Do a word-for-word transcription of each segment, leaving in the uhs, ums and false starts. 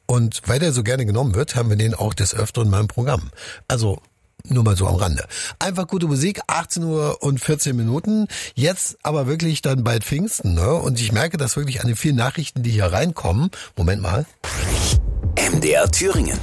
Und weil der so gerne genommen wird, haben wir den auch des Öfteren mal im Programm. Also nur mal so am Rande. Einfach gute Musik, achtzehn Uhr und vierzehn Minuten. Jetzt aber wirklich dann bald Pfingsten, ne? Und ich merke das wirklich an den vielen Nachrichten, die hier reinkommen. Moment mal. M D R Thüringen.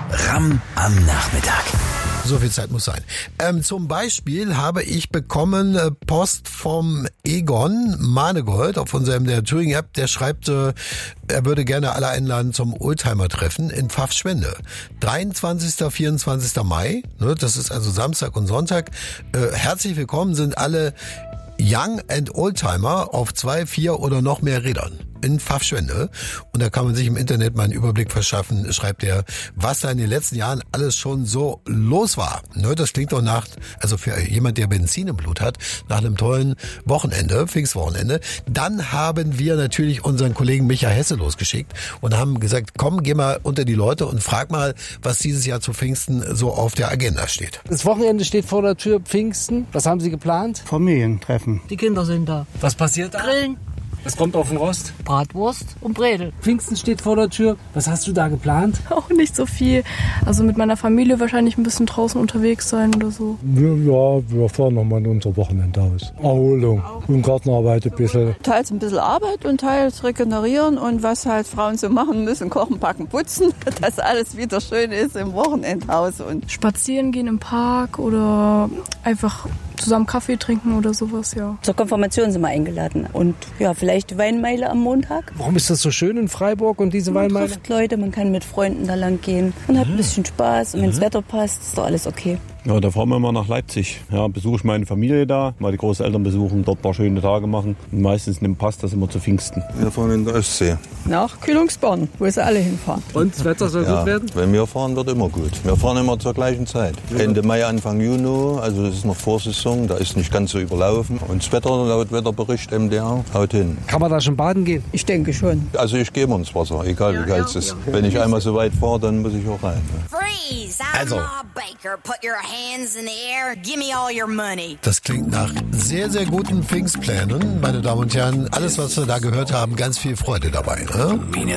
Ram am Nachmittag. So viel Zeit muss sein. Ähm, zum Beispiel habe ich bekommen äh, Post vom Egon Manegold auf unserem der Thüringen-App. Der schreibt, äh, er würde gerne alle einladen zum Oldtimer-Treffen in Pfaffschwende. dreiundzwanzigsten, vierundzwanzigsten Mai, ne, das ist also Samstag und Sonntag. Äh, herzlich willkommen sind alle Young and Oldtimer auf zwei, vier oder noch mehr Rädern in Pfaffschwende. Und da kann man sich im Internet mal einen Überblick verschaffen, schreibt er, was da in den letzten Jahren alles schon so los war. Ne, das klingt doch nach, also für jemand, der Benzin im Blut hat, nach einem tollen Wochenende, Pfingstwochenende. Dann haben wir natürlich unseren Kollegen Micha Hesse losgeschickt und haben gesagt, komm, geh mal unter die Leute und frag mal, was dieses Jahr zu Pfingsten so auf der Agenda steht. Das Wochenende steht vor der Tür, Pfingsten. Was haben Sie geplant? Familientreffen. Die Kinder sind da. Was passiert da? Grillen. Was kommt auf den Rost? Bratwurst und Bredel. Pfingsten steht vor der Tür. Was hast du da geplant? Auch nicht so viel. Also mit meiner Familie wahrscheinlich ein bisschen draußen unterwegs sein oder so. Wir, ja, wir fahren nochmal in unser Wochenendhaus. Erholung und Gartenarbeit ein bisschen. Teils ein bisschen Arbeit und teils regenerieren und was halt Frauen so machen müssen, kochen, backen, putzen, dass alles wieder schön ist im Wochenendhaus. Und spazieren gehen im Park oder einfach zusammen Kaffee trinken oder sowas, ja. Zur Konfirmation sind wir eingeladen und ja, vielleicht Weinmeile am Montag. Warum ist das so schön in Freiburg und diese man Weinmeile? Man trifft Leute, man kann mit Freunden da lang gehen und hat ein bisschen Spaß und wenn das Wetter passt, ist doch alles okay. Ja, da fahren wir immer nach Leipzig. Ja, besuche ich meine Familie da, mal die Großeltern besuchen, dort ein paar schöne Tage machen. Und meistens nimmt Pass das immer zu Pfingsten. Wir fahren in der Ostsee. Nach Kühlungsborn, wo sie alle hinfahren. Und das Wetter soll ja, gut werden? Wenn wir fahren, wird immer gut. Wir fahren immer zur gleichen Zeit. Ja. Ende Mai, Anfang Juni, also das ist noch Vorsaison, da ist nicht ganz so überlaufen. Und das Wetter, laut Wetterbericht M D R, haut hin. Kann man da schon baden gehen? Ich denke schon. Also ich gehe immer ins Wasser, egal wie kalt es ist. Wenn ich einmal so weit fahre, dann muss ich auch rein. Freeze! I'm Also. Ma Baker. Put your hands in the air. Give me all your money. Das klingt nach sehr, sehr guten Pfingstplänen, meine Damen und Herren. Alles, was wir da gehört haben, ganz viel Freude dabei. Ne?